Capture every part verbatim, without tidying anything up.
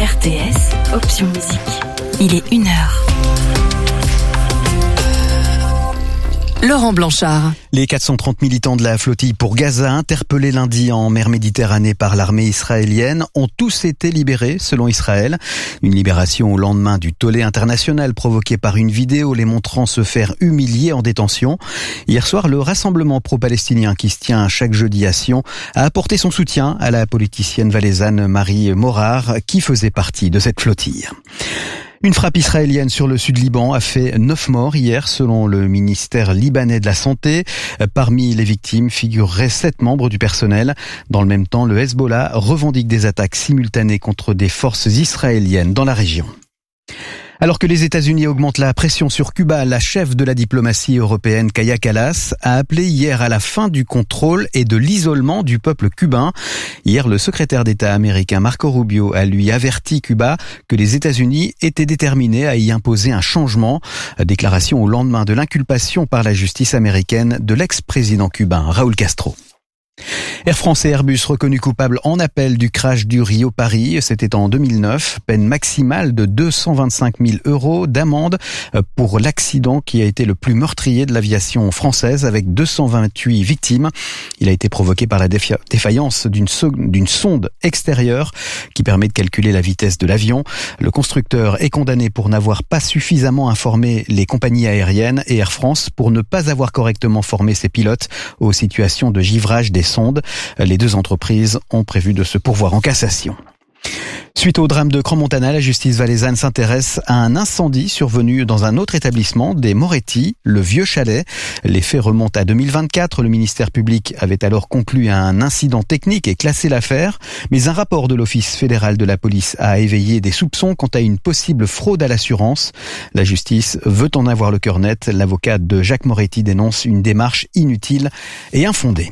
R T S, option musique. Il est une heure. Laurent Blanchard. Les quatre cent trente militants de la flottille pour Gaza, interpellés lundi en mer Méditerranée par l'armée israélienne, ont tous été libérés, selon Israël. Une libération au lendemain du tollé international provoqué par une vidéo les montrant se faire humilier en détention. Hier soir, le rassemblement pro-palestinien qui se tient chaque jeudi à Sion a apporté son soutien à la politicienne valaisanne Marie Morard, qui faisait partie de cette flottille. Une frappe israélienne sur le sud Liban a fait neuf morts hier, selon le ministère libanais de la Santé. Parmi les victimes figureraient sept membres du personnel. Dans le même temps, le Hezbollah revendique des attaques simultanées contre des forces israéliennes dans la région. Alors que les États-Unis augmentent la pression sur Cuba, la chef de la diplomatie européenne, Kaja Kallas, a appelé hier à la fin du contrôle et de l'isolement du peuple cubain. Hier, le secrétaire d'État américain Marco Rubio a lui averti Cuba que les États-Unis étaient déterminés à y imposer un changement. Déclaration au lendemain de l'inculpation par la justice américaine de l'ex-président cubain Raúl Castro. Air France et Airbus reconnus coupables en appel du crash du Rio-Paris. C'était en deux mille neuf. Peine maximale de deux cent vingt-cinq mille euros d'amende pour l'accident qui a été le plus meurtrier de l'aviation française avec deux cent vingt-huit victimes. Il a été provoqué par la défa- défaillance d'une, so- d'une sonde extérieure qui permet de calculer la vitesse de l'avion. Le constructeur est condamné pour n'avoir pas suffisamment informé les compagnies aériennes et Air France pour ne pas avoir correctement formé ses pilotes aux situations de givrage des sondes. Les deux entreprises ont prévu de se pourvoir en cassation. Suite au drame de Crans-Montana, la justice valaisanne s'intéresse à un incendie survenu dans un autre établissement, des Moretti, le Vieux Chalet. Les faits remontent à deux mille vingt-quatre. Le ministère public avait alors conclu à un incident technique et classé l'affaire. Mais un rapport de l'Office fédéral de la police a éveillé des soupçons quant à une possible fraude à l'assurance. La justice veut en avoir le cœur net. L'avocat de Jacques Moretti dénonce une démarche inutile et infondée.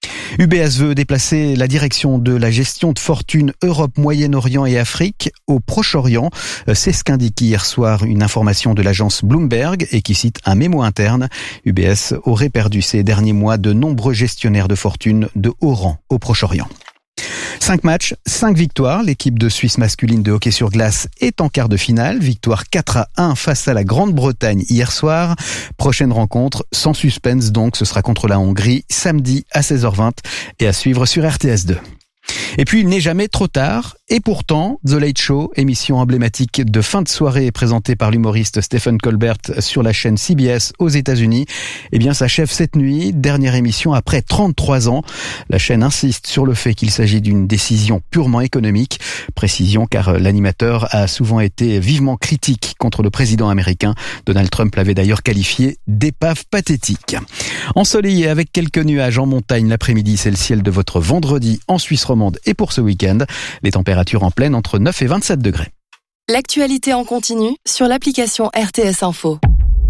U B S veut déplacer la direction de la gestion de fortune Europe, Moyen-Orient et Afrique au Proche-Orient. C'est ce qu'indique hier soir une information de l'agence Bloomberg et qui cite un mémo interne. U B S aurait perdu ces derniers mois de nombreux gestionnaires de fortune de haut rang au Proche-Orient. Cinq matchs, cinq victoires. L'équipe de Suisse masculine de hockey sur glace est en quart de finale. Victoire quatre à un face à la Grande-Bretagne hier soir. Prochaine rencontre, sans suspense donc, ce sera contre la Hongrie, samedi à seize heures vingt et à suivre sur R T S deux. Et puis, il n'est jamais trop tard. Et pourtant, The Late Show, émission emblématique de fin de soirée présentée par l'humoriste Stephen Colbert sur la chaîne C B S aux États-Unis, eh bien, s'achève cette nuit. Dernière émission après trente-trois ans. La chaîne insiste sur le fait qu'il s'agit d'une décision purement économique. Précision car l'animateur a souvent été vivement critique contre le président américain. Donald Trump l'avait d'ailleurs qualifié d'épave pathétique. Ensoleillé avec quelques nuages en montagne l'après-midi, c'est le ciel de votre vendredi en Suisse romande et pour ce week-end. Les températures en pleine entre neuf et vingt-sept degrés. L'actualité en continu sur l'application R T S Info.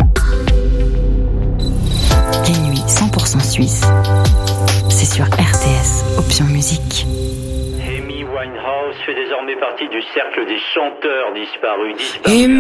Les nuits cent pour cent suisse, c'est sur R T S, option musique. Amy Winehouse fait désormais partie du cercle des chanteurs disparus. disparus.